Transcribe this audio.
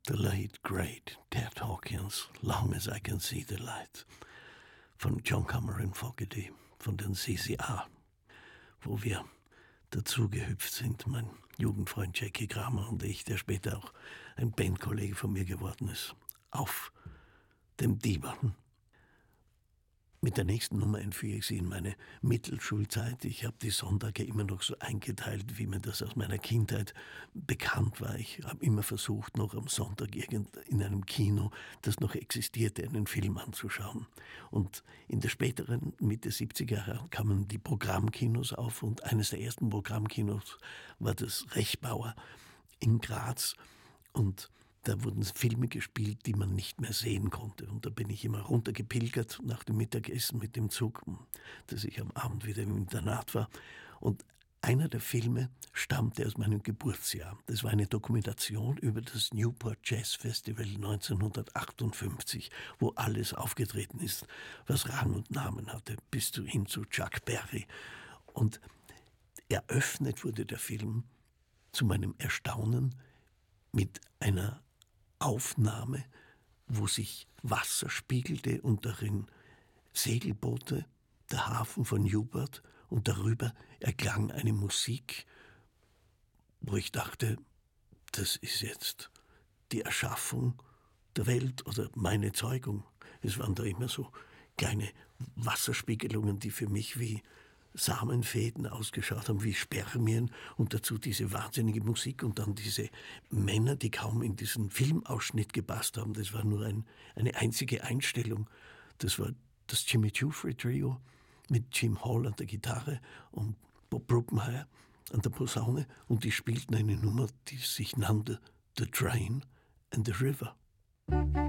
The late great Ted Hawkins, Long as I can see the light, von John Cameron Fogerty, von den CCR, wo wir dazugehüpft sind, mein Jugendfreund Jackie Kramer und ich, der später auch ein Bandkollege von mir geworden ist, auf dem Divan. Mit der nächsten Nummer entführe ich Sie in meine Mittelschulzeit. Ich habe die Sonntage immer noch so eingeteilt, wie mir das aus meiner Kindheit bekannt war. Ich habe immer versucht, noch am Sonntag in einem Kino, das noch existierte, einen Film anzuschauen. Und in der späteren Mitte 70er Jahre kamen die Programmkinos auf und eines der ersten Programmkinos war das Rechbauer in Graz und da wurden Filme gespielt, die man nicht mehr sehen konnte. Und da bin ich immer runtergepilgert nach dem Mittagessen mit dem Zug, dass ich am Abend wieder im Internat war. Und einer der Filme stammte aus meinem Geburtsjahr. Das war eine Dokumentation über das Newport Jazz Festival 1958, wo alles aufgetreten ist, was Rang und Namen hatte, bis hin zu Chuck Berry. Und eröffnet wurde der Film zu meinem Erstaunen mit einer Aufnahme, wo sich Wasser spiegelte und darin Segelboote, der Hafen von Newport und darüber erklang eine Musik, wo ich dachte, das ist jetzt die Erschaffung der Welt oder meine Zeugung. Es waren da immer so kleine Wasserspiegelungen, die für mich wie Samenfäden ausgeschaut haben, wie Spermien und dazu diese wahnsinnige Musik und dann diese Männer, die kaum in diesen Filmausschnitt gepasst haben. Das war nur eine einzige Einstellung. Das war das Jimmy Giuffre Trio mit Jim Hall an der Gitarre und Bob Brookenheier an der Posaune und die spielten eine Nummer, die sich nannte The Train and the River.